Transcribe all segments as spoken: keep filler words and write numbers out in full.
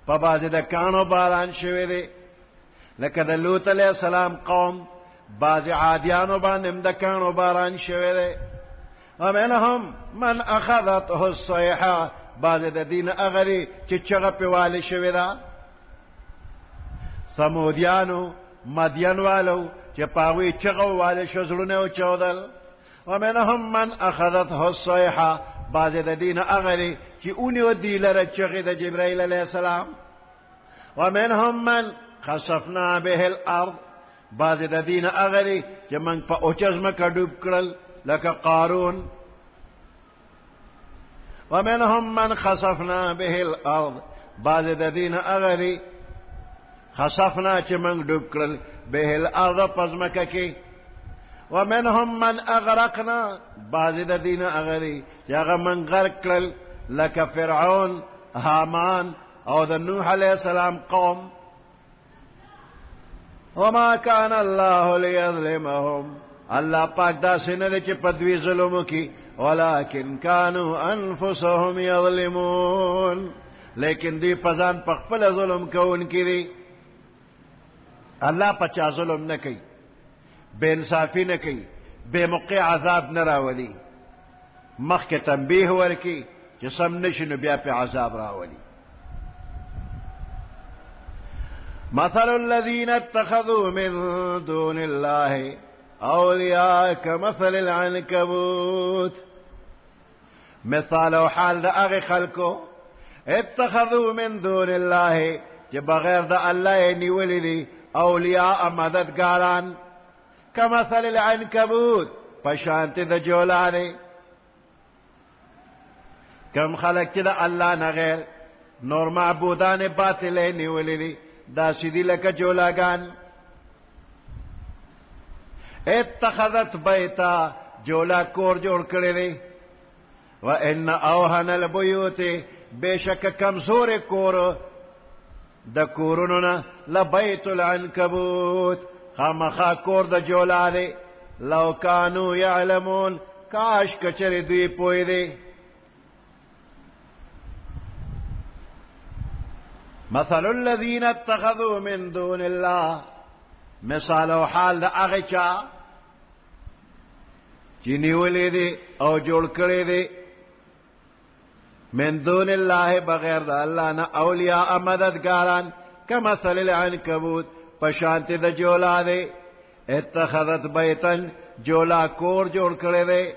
په بعضې د کاڼو باران شوی دی لکه د لوط علیه السلام قوم بعضې عادیانو باندې هم د کاڼو باران شوی دی ومنهم من اخذته الصیحه بعضې د دین هغه دی چې چغه پې والې شوې ده ثمودیانو مدین والو چې په هغوی چغه ووالې شو زړونه یې وچودل ومنهم من اخذته الصیحه بعضې د دین هغه دی چې اونیو دی لره چغې د جبرائیل علیه السلام ومنهم من خسفنا به الارض بعضې د دین هغه دی چې موږ په اوچه ځمکه ډوب کړل لکه قارون ومنهم من خسفنا به الارض بعضې د دین هغه دی خسفنا چې موږ ډوب کړل به الارض په ځمکه کې ومنهم من اغرقنا بعضې د دین هغه دی چې هغه موږ غرق کړل لکه فرعون هامان او د نوح علیه السلام قوم وما كان الله ليظلمهم الله پاک داسې نه دی چې په دوی ظلم وکړي ولكن كانوا انفسهم يظلمون لیکن دوی په ځان په خپله ظلم کوونکي دي الله په چا ظلم نه کوي بے انصافي نه کوي بے موقع عذاب نه راولي مخکې تنبیه ورکړي چې سم نشي نو بیا پې عذاب راولي مثل الذين اتخذوا من دون الله اولیاء كمثل العنكبوت مثال او حال د هغې خلکو اتخذوا من دون الله چې بغیر د الله یې نیولي دي اولیاء مددګاران كمثل العنكبوت په شانتې د جولا دی کم خلک چې د الله نه غیر نور معبودان باطل یې نیولي دي داسې دي لکه جولاګان اتخذت بیتا جولا کور جوړ کړی دی و ان اوهن البیوت بشک کمزور کور د کورونو نه لبیت العنکبوت خامخا کور د جولا دی لو کانو یعلمون کاش کچری دوی پوی دی مثل الذین اتخذوا من دون الله مثال او حال د هغه چا چې نیولې دي او جوړ کړی دی من دون الله بغیر د الله نه اولیاء مددګاران کمثل العنکبوت په شانتې د جولا دی اتخذت بیتن جولا کور جوړ کړی دی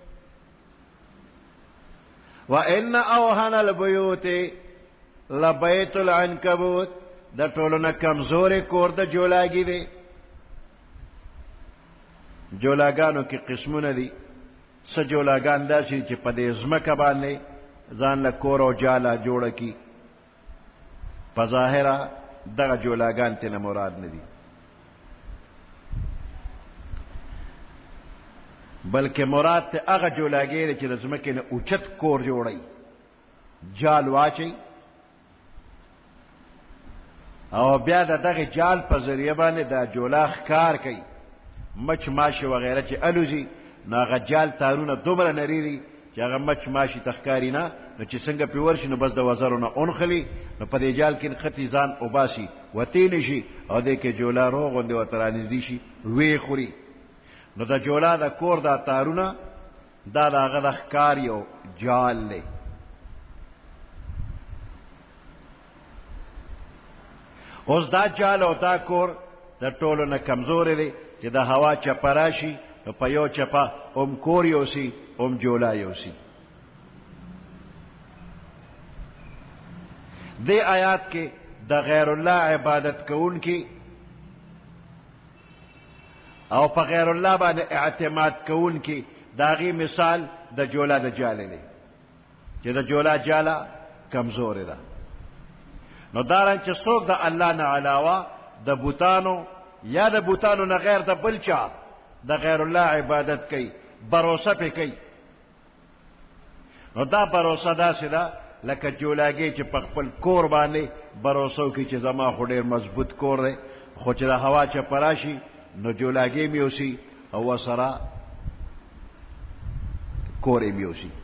و ان اوهن البیوت لبیت العنکبوت د ټولو نه کمزورې کور د جولاګي دی جولاګانو کې قسمونه دي څه جولاګان داسې چې په دې ځمکه باندې ځان له کور او جاله جوړه کي په ظاهره دغه جولاګان تېنه مراد نه دي بلکې مراد ته هغه جولاګی دی چې د ځمکې نه اوچت کور جوړوي جال واچوي او بیا د دغه جال په ذریعه باندې دا جولا ښکار کوي مچ ماشي وغیره چې الوزي نو هغه جال تارونه دومره نري دي چې هغه مچ ماشي ته ښکاري نه نو چې څنګه پې ورشي نو بس د وزرو نه اونخلي نو په دې جال کې نښتي ځان اوباسي وتی نه شي او دې کې جولا روغ غوندې ورته رانږدې شي ویې خوري نو د جولا د کور دا تارونه دا د هغه د ښکار یو جال دی اوس دا جال او دا کور د ټولو نه کمزورې دی چې د هوا چپه راشي نو په یو چپه ام کور یوسي ام جولا یوسي دې آیات کې د غیر الله عبادت کوونکي او په غیر الله باندې اعتماد کوونکي د هغې مثال د جولا د جاله دی چې د جولا جاله کمزورې ده نو دارن چې څوک د الله نه علاوه د بوتانو یا د بوتانو نه غیر د بل چا د غیر الله عبادت کوي بروسه پې کوي نو دا بروسه داسې ده لکه جولاګۍ چې په خپل کور باندې بروسه وکړي چې زما خو ډېر مضبوط کور دی خو چې د هوا چپه راشي نو جولاګۍ مې اوسي او ورسره کور یې مې اوسي